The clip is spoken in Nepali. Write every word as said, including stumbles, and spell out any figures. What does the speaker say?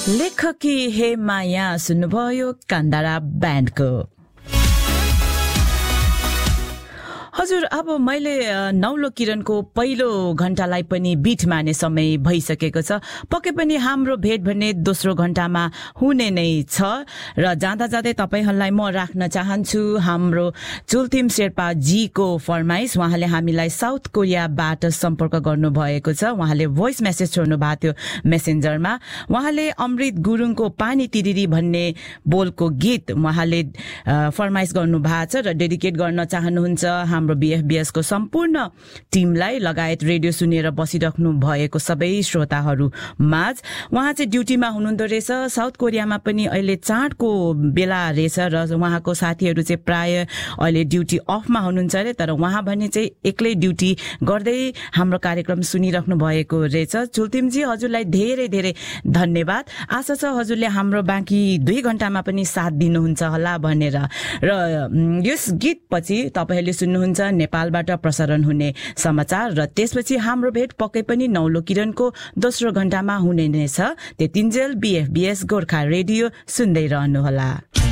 लेखकी हे माया सुन्नुभयो कान्दारा ब्यान्डको। हजुर, अब मैले नौलो किरणको पहिलो घण्टालाई पनि बिट माने समय भइसकेको छ। पक्कै पनि हाम्रो भेट भन्ने दोस्रो घण्टामा हुने नै छ र जाँदा जाँदै तपाईहरुलाई म राख्न चाहन्छु हाम्रो चुल्थिम शेर्पा जीको फरमाइस। उहाँले हामीलाई साउथ कोरियाबाट सम्पर्क गर्नु भएको छ। उहाँले भोइस मेसेज छोड्नु भएको थियो मेसेन्जरमा। उहाँले अमृत गुरुङको पानी तिरिरी भन्ने बोलको गीत उहाँले फरमाइस गर्नु भएको छ र डेडिकेट गर्न चाहनुहुन्छ हाम्रो बीएफबीएस को सम्पूर्ण टिमलाई लगायत रेडियो सुनेर बसिराख्नु भएको सबै श्रोताहरू माझ। उहाँ चाहिँ ड्युटीमा हुनुहुँदो रहेछ। साउथ कोरियामा पनि अहिले चाडको बेला रहेछ र उहाँको साथीहरू चाहिँ प्राय अहिले ड्युटी अफमा हुनुहुन्छ अरे, तर उहाँ भने चाहिँ एक्लै ड्युटी गर्दै हाम्रो कार्यक्रम सुनिराख्नु भएको रहेछ। चुल्तिमजी हजुरलाई धेरै धेरै धन्यवाद। आशा छ हजुरले हाम्रो बाँकी दुई घण्टामा पनि साथ दिनुहुन्छ होला भनेर। र यस गीत पछि तपाईहरुले सुन्नुहुन्छ नेपालबाट प्रसारण हुने समाचार र त्यसपछि हाम्रो भेट पक्कै पनि नौलो किरणको दोस्रो घण्टामा हुने नै छ। त्यतिन्जेल बीएफबीएस गोर्खा रेडियो सुन्दै रहनुहोला।